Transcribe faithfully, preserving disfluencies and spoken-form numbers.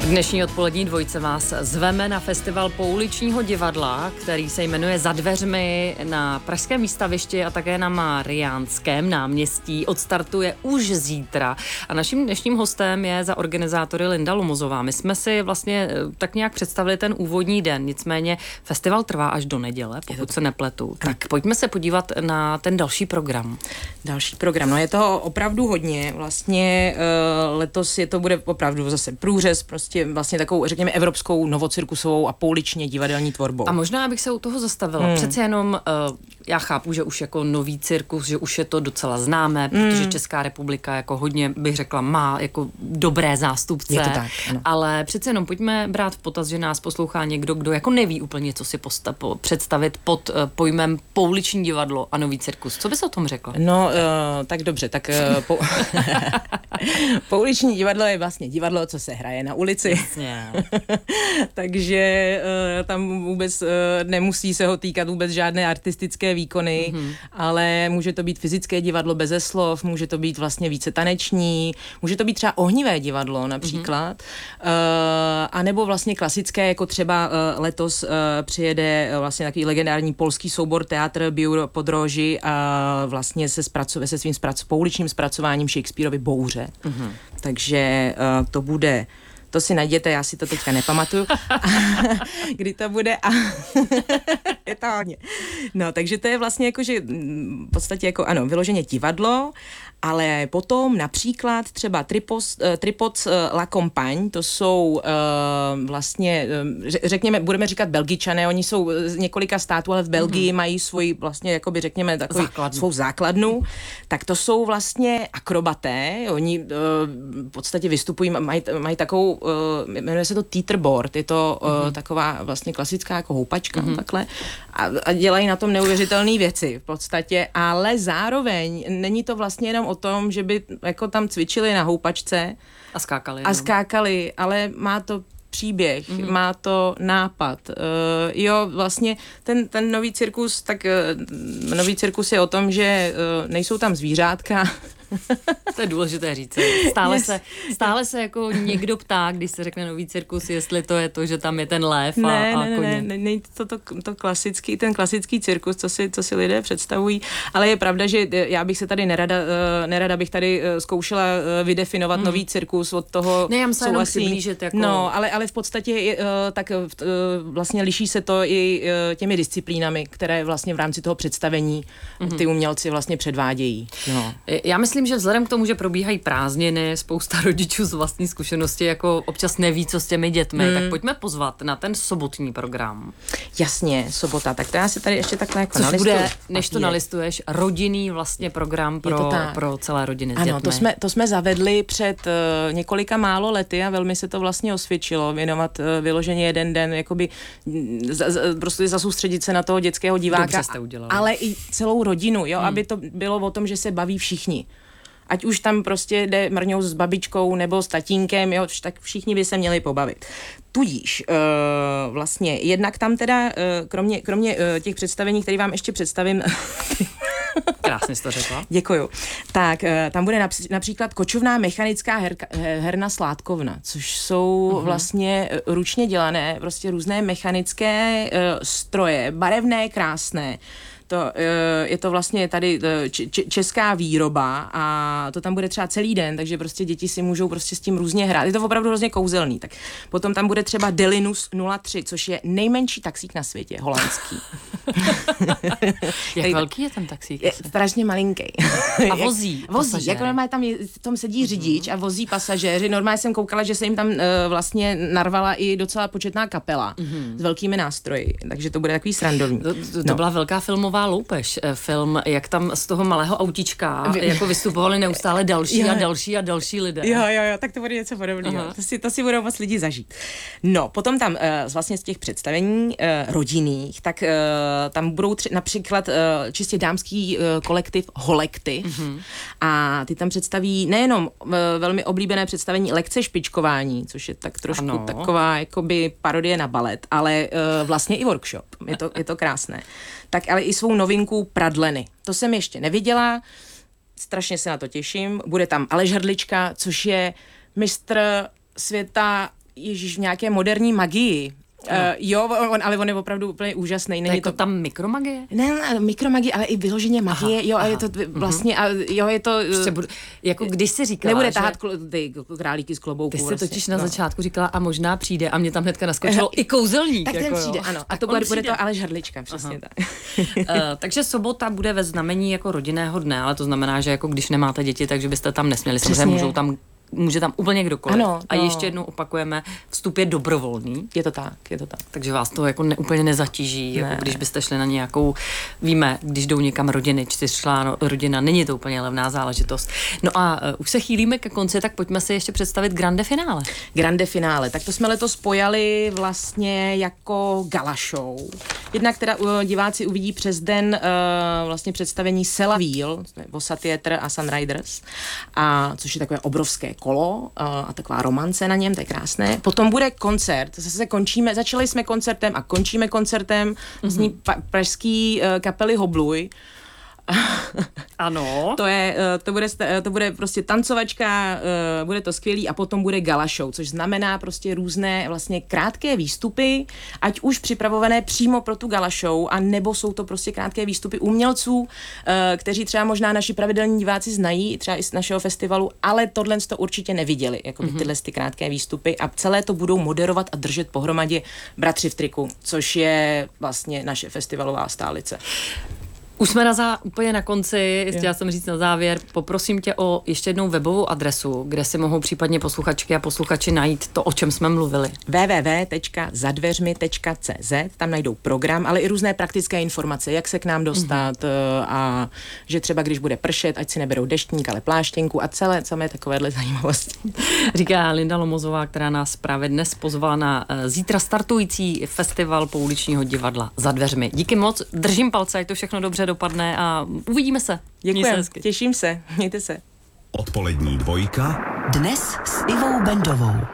Dnešní odpolední dvojce vás zveme na festival pouličního divadla, který se jmenuje Za dveřmi na Pražském výstavišti a také na Mariánském náměstí. Odstartuje už zítra. A naším dnešním hostem je za organizátory Linda Lomozová. My jsme si vlastně tak nějak představili ten úvodní den, nicméně festival trvá až do neděle, pokud se nepletu. Tak pojďme se podívat na ten další program. Další program, no je toho opravdu hodně. Vlastně uh, letos je to bude opravdu zase průřez, prostě vlastně takovou, řekněme, evropskou novocirkusovou a pouličně divadelní tvorbou. A možná bych se u toho zastavila. Hmm. Přece jenom uh, já chápu, že už jako nový cirkus, že už je to docela známé, hmm. protože Česká republika jako hodně, bych řekla, má jako dobré zástupce. Je to tak, ano. Ale přece jenom pojďme brát v potaz, že nás poslouchá někdo, kdo jako neví úplně, co si posta- po, představit pod uh, pojmem pouliční divadlo a nový cirkus. Co bys o tom řekla? No, uh, tak dobře, tak uh, pou... pouliční divadlo je vlastně divadlo, co se hraje na ulici. Takže uh, tam vůbec uh, nemusí se ho týkat vůbec žádné artistické výkony, mm-hmm. ale může to být fyzické divadlo beze slov, může to být vlastně více taneční, může to být třeba ohnivé divadlo například, mm-hmm. uh, anebo vlastně klasické, jako třeba uh, letos uh, přijede uh, vlastně takový legendární polský soubor Teatr Biur Podroži a vlastně se, zpracuje, se svým zprac, pouličním zpracováním Shakespeareovy Bouře. Mm-hmm. Takže uh, to bude... To si najděte, já si to teďka nepamatuju, kdy to bude a je to hodně. No, takže to je vlastně jako, že v podstatě jako, ano, vyloženě divadlo, ale potom například třeba Tripos, uh, Tripods uh, La Compagne, to jsou uh, vlastně, uh, řekněme, budeme říkat Belgičané, oni jsou z několika států, ale v Belgii mm-hmm. mají svoji vlastně, jakoby řekněme, takový, základnu. svou základnu, tak to jsou vlastně akrobaté, oni uh, v podstatě vystupují, mají, mají takovou, uh, jmenuje se to teeterboard, je to uh, mm-hmm. taková vlastně klasická jako houpačka, mm-hmm. takhle, a, a dělají na tom neuvěřitelné věci v podstatě, ale zároveň není to vlastně jenom o tom, že by jako tam cvičili na houpačce a skákali. A skákali, ale má to příběh, mm-hmm. má to nápad. Uh, jo, vlastně ten, ten nový cirkus, tak uh, nový cirkus je o tom, že uh, nejsou tam zvířátka. To je důležité říct. Stále, yes. se, stále se jako někdo ptá, když se řekne nový cirkus, jestli to je to, že tam je ten lév a, ne, a ne, koně. Ne, ne, ne, to, to, to klasický, ten klasický cirkus, co si, co si lidé představují, ale je pravda, že já bych se tady nerada, nerada bych tady zkoušela vydefinovat hmm. nový cirkus od toho. Ne, já musím jenom přiblížit. Jako... No, ale, ale v podstatě tak vlastně liší se to i těmi disciplínami, které vlastně v rámci toho představení hmm. ty umělci vlastně předvádějí. No. Já myslím, že vzhledem k tomu, že probíhají prázdniny, spousta rodičů z vlastní zkušenosti jako občas neví, co s těmi dětmi, hmm. tak pojďme pozvat na ten sobotní program. Jasně, sobota, tak to já si tady ještě takhle jako Což nalistuju. bude, než to nalistuješ, rodinný vlastně program pro, pro celé rodiny s ano, dětmi. Ano, to jsme, to jsme zavedli před uh, několika málo lety a velmi se to vlastně osvědčilo, věnovat uh, vyloženě jeden den, jakoby z, z, prostě zasoustředit se na toho dětského diváka, ale i celou rodinu, jo, hmm. aby to bylo o tom, že se baví všichni. Ať už tam prostě jde mrňou s babičkou nebo s tatínkem, jo, tak všichni by se měli pobavit. Tudíž uh, vlastně jednak tam teda, uh, kromě, kromě uh, těch představení, které vám ještě představím... Krásně jsi to řekla. Děkuju. Tak, uh, tam bude např- například kočovná mechanická herka, herna Sládkovna, což jsou uh-huh. vlastně ručně dělané, prostě různé mechanické uh, stroje, barevné, krásné. To, je to vlastně tady česká výroba a to tam bude třeba celý den, takže prostě děti si můžou prostě s tím různě hrát. Je to opravdu hrozně kouzelný. Tak potom tam bude třeba Delinus nula tři, což je nejmenší taxík na světě, holandský. Jak velký je ten taxík? Je strašně malinký. A vozí Vozí, jako normálně tam je, v tom sedí řidič a vozí pasažéři. Normálně jsem koukala, že se jim tam uh, vlastně narvala i docela početná kapela mm-hmm. s velkými nástroji, takže to bude takový srandovní. To, to, to no. byla velká filmová loupež. Film, jak tam z toho malého autička jako vystupovali neustále další jo. a další a další lidé. Jo, jo, jo, tak to bude něco podobného. To si, to si budou moc lidi zažít. No, potom tam uh, vlastně z těch představení uh, rodinných, tak uh, tam budou tři, například uh, čistě dámský uh, kolektiv Holektiv mm-hmm. a ty tam představí nejenom uh, velmi oblíbené představení Lekce špičkování, což je tak trošku ano. taková jakoby parodie na balet, ale uh, vlastně i workshop. Je to, je to krásné. Tak ale i svou novinku Pradleny. To jsem ještě neviděla, strašně se na to těším. Bude tam Aleš Hrdlička, což je mistr světa Ježíš, v nějaké moderní magii. Uh, jo, on, ale on je opravdu úplně úžasný. Není to jako to tam mikromagie? Ne, ne, mikromagie, ale i vyloženě magie. Aha, jo, aha. A je to vlastně, a jo, je to... Prostě budu, jako když jsi říkala, nebude že... tahat kl- ty králíky z klobouků. Ty jsi vlastně, totiž na no. začátku říkala a možná přijde a mě tam hnedka naskočilo i kouzelník. Tak jako ten přijde, jo. ano. A to bude, bude to Aleš Hrdlička, přesně aha. tak. uh, takže sobota bude ve znamení jako rodinného dne, ale to znamená, že jako když nemáte děti, takže byste tam nesměli. Samozřejmě můžou tam může tam úplně kdokoliv. Ano, a no. ještě jednou opakujeme, vstup je dobrovolný. Je to tak, je to tak. Takže vás to jako ne, úplně nezatíží, ne. Jako když byste šli na nějakou, víme, když jdou někam rodiny, čtyřčlenná rodina, není to úplně levná záležitost. No a uh, už se chýlíme ke konci, tak pojďme si ještě představit grande finále. Grande finále, tak to jsme letos pojali vlastně jako gala show. Jednak teda uh, diváci uvidí přes den uh, vlastně představení Sela Wheel, Vosa Theatre a Sunriders, a což je takové obrovské kolo uh, a taková romance na něm, to je krásné. Potom bude koncert, zase končíme, začali jsme koncertem a končíme koncertem mm-hmm. zní pa- pražský uh, kapely Hobluj. Ano. To je, to bude, to bude prostě tancovačka, bude to skvělý a potom bude gala show, což znamená prostě různé vlastně krátké výstupy, ať už připravované přímo pro tu gala show, a nebo jsou to prostě krátké výstupy umělců, kteří třeba možná naši pravidelní diváci znají, třeba i z našeho festivalu, ale tohle to určitě neviděli, jako mm-hmm. tyhle ty krátké výstupy, a celé to budou moderovat a držet pohromadě Bratři v triku, což je vlastně naše festivalová stálice. Už jsme na zá, úplně na konci, chtěla jsem říct na závěr, poprosím tě o ještě jednou webovou adresu, kde si mohou případně posluchačky a posluchači najít to, o čem jsme mluvili. w w w tečka zadveřmi tečka c z, tam najdou program, ale i různé praktické informace, jak se k nám dostat mm-hmm. a že třeba když bude pršet, ať si neberou deštník, ale pláštěnku a celé, samé takovéhle zajímavosti. Říká Linda Lomozová, která nás právě dnes pozvala na zítra startující festival pouličního divadla Za dveřmi. Díky moc, držím palce, ať to všechno dobře dopadne a uvidíme se. Děkujem, těším se, mějte se. Odpolední dvojka. Dnes s Ivou Bendovou.